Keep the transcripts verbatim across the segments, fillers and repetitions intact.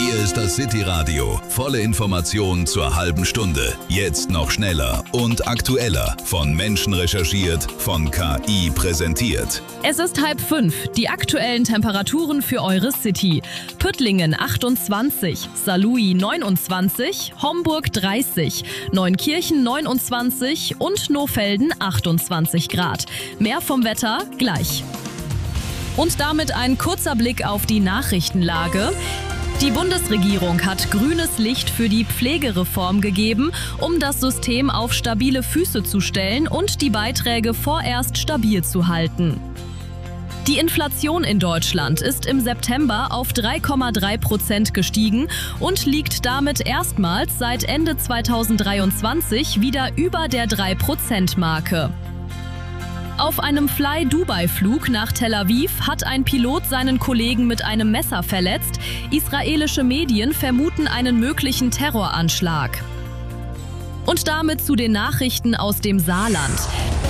Hier ist das City Radio. Volle Informationen zur halben Stunde. Jetzt noch schneller und aktueller. Von Menschen recherchiert, von K I präsentiert. Es ist halb fünf. Die aktuellen Temperaturen für eure City. Püttlingen achtundzwanzig, Saarlouis neunundzwanzig, Homburg dreißig, Neunkirchen neunundzwanzig und Nohfelden achtundzwanzig Grad. Mehr vom Wetter gleich. Und damit ein kurzer Blick auf die Nachrichtenlage. Die Bundesregierung hat grünes Licht für die Pflegereform gegeben, um das System auf stabile Füße zu stellen und die Beiträge vorerst stabil zu halten. Die Inflation in Deutschland ist im September auf drei Komma drei Prozent gestiegen und liegt damit erstmals seit Ende zweitausenddreiundzwanzig wieder über der drei Prozent Marke. Auf einem Fly-Dubai-Flug nach Tel Aviv hat ein Pilot seinen Kollegen mit einem Messer verletzt. Israelische Medien vermuten einen möglichen Terroranschlag. Und damit zu den Nachrichten aus dem Saarland.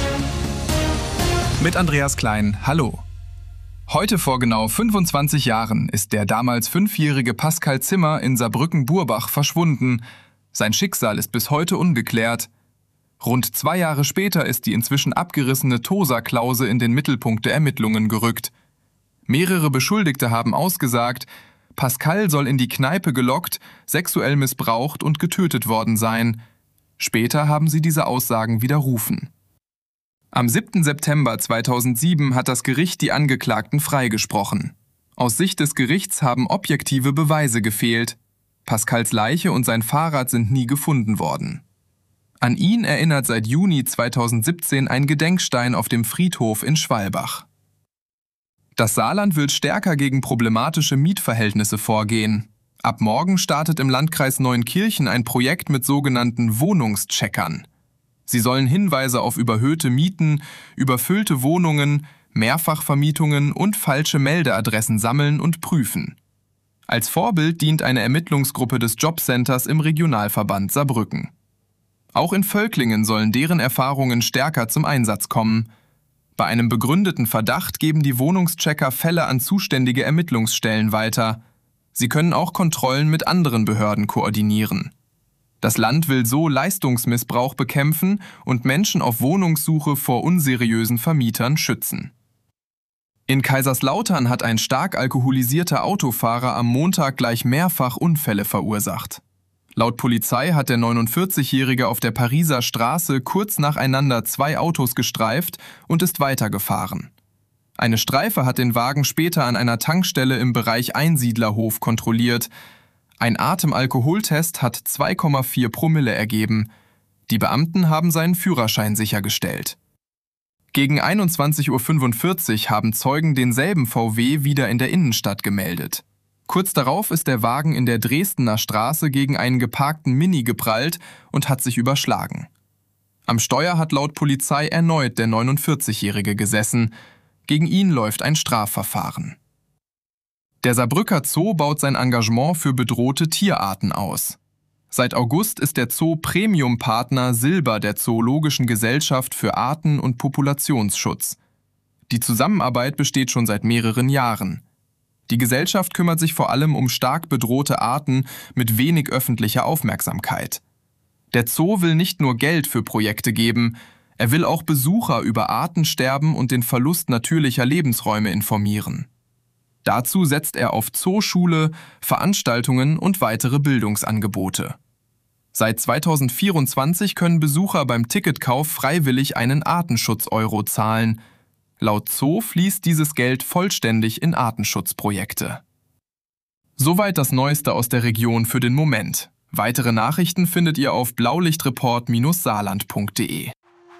Mit Andreas Klein, hallo. Heute vor genau fünfundzwanzig Jahren ist der damals fünfjährige Pascal Zimmer in Saarbrücken-Burbach verschwunden. Sein Schicksal ist bis heute ungeklärt. Rund zwei Jahre später ist die inzwischen abgerissene Tosa-Klause in den Mittelpunkt der Ermittlungen gerückt. Mehrere Beschuldigte haben ausgesagt, Pascal soll in die Kneipe gelockt, sexuell missbraucht und getötet worden sein. Später haben sie diese Aussagen widerrufen. Am siebten September zweitausendsieben hat das Gericht die Angeklagten freigesprochen. Aus Sicht des Gerichts haben objektive Beweise gefehlt. Pascals Leiche und sein Fahrrad sind nie gefunden worden. An ihn erinnert seit Juni zweitausendsiebzehn ein Gedenkstein auf dem Friedhof in Schwalbach. Das Saarland will stärker gegen problematische Mietverhältnisse vorgehen. Ab morgen startet im Landkreis Neunkirchen ein Projekt mit sogenannten Wohnungscheckern. Sie sollen Hinweise auf überhöhte Mieten, überfüllte Wohnungen, Mehrfachvermietungen und falsche Meldeadressen sammeln und prüfen. Als Vorbild dient eine Ermittlungsgruppe des Jobcenters im Regionalverband Saarbrücken. Auch in Völklingen sollen deren Erfahrungen stärker zum Einsatz kommen. Bei einem begründeten Verdacht geben die Wohnungschecker Fälle an zuständige Ermittlungsstellen weiter. Sie können auch Kontrollen mit anderen Behörden koordinieren. Das Land will so Leistungsmissbrauch bekämpfen und Menschen auf Wohnungssuche vor unseriösen Vermietern schützen. In Kaiserslautern hat ein stark alkoholisierter Autofahrer am Montag gleich mehrfach Unfälle verursacht. Laut Polizei hat der neunundvierzigjährige auf der Pariser Straße kurz nacheinander zwei Autos gestreift und ist weitergefahren. Eine Streife hat den Wagen später an einer Tankstelle im Bereich Einsiedlerhof kontrolliert. Ein Atemalkoholtest hat zwei Komma vier Promille ergeben. Die Beamten haben seinen Führerschein sichergestellt. Gegen einundzwanzig Uhr fünfundvierzig haben Zeugen denselben V W wieder in der Innenstadt gemeldet. Kurz darauf ist der Wagen in der Dresdner Straße gegen einen geparkten Mini geprallt und hat sich überschlagen. Am Steuer hat laut Polizei erneut der neunundvierzigjährige gesessen. Gegen ihn läuft ein Strafverfahren. Der Saarbrücker Zoo baut sein Engagement für bedrohte Tierarten aus. Seit August ist der Zoo Premium-Partner Silber der Zoologischen Gesellschaft für Arten- und Populationsschutz. Die Zusammenarbeit besteht schon seit mehreren Jahren. Die Gesellschaft kümmert sich vor allem um stark bedrohte Arten mit wenig öffentlicher Aufmerksamkeit. Der Zoo will nicht nur Geld für Projekte geben, er will auch Besucher über Artensterben und den Verlust natürlicher Lebensräume informieren. Dazu setzt er auf Zooschule, Veranstaltungen und weitere Bildungsangebote. Seit zweitausendvierundzwanzig können Besucher beim Ticketkauf freiwillig einen Artenschutz-Euro zahlen. Laut Zoo fließt dieses Geld vollständig in Artenschutzprojekte. Soweit das Neueste aus der Region für den Moment. Weitere Nachrichten findet ihr auf blaulichtreport Bindestrich saarland Punkt de.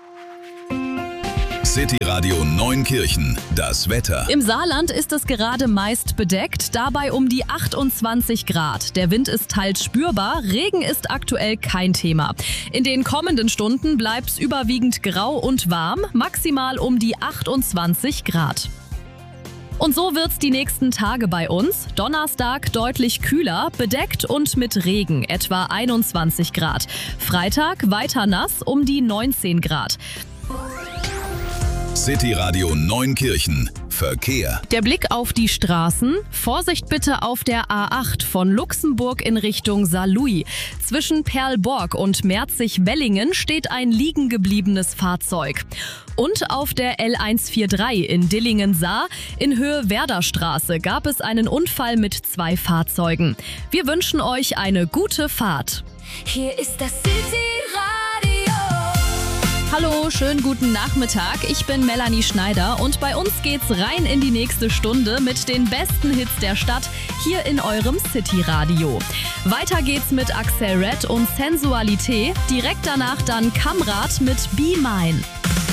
City Radio Neunkirchen, das Wetter. Im Saarland ist es gerade meist bedeckt, dabei um die achtundzwanzig Grad. Der Wind ist teils spürbar, Regen ist aktuell kein Thema. In den kommenden Stunden bleibt es überwiegend grau und warm, maximal um die achtundzwanzig Grad. Und so wird's die nächsten Tage bei uns. Donnerstag deutlich kühler, bedeckt und mit Regen, etwa einundzwanzig Grad. Freitag weiter nass, um die neunzehn Grad. City Radio Neunkirchen. Verkehr. Der Blick auf die Straßen. Vorsicht bitte auf der A acht von Luxemburg in Richtung Saarlouis. Zwischen Perlborg und Merzig-Wellingen steht ein liegen gebliebenes Fahrzeug. Und auf der L hundertdreißig in Dillingen-Saar in Höhe Werderstraße gab es einen Unfall mit zwei Fahrzeugen. Wir wünschen euch eine gute Fahrt. Hier ist das City Radio. Hallo, schönen guten Nachmittag. Ich bin Melanie Schneider und bei uns geht's rein in die nächste Stunde mit den besten Hits der Stadt hier in eurem City Radio. Weiter geht's mit Axel Red und Sensualität. Direkt danach dann Kamrat mit Be Mine.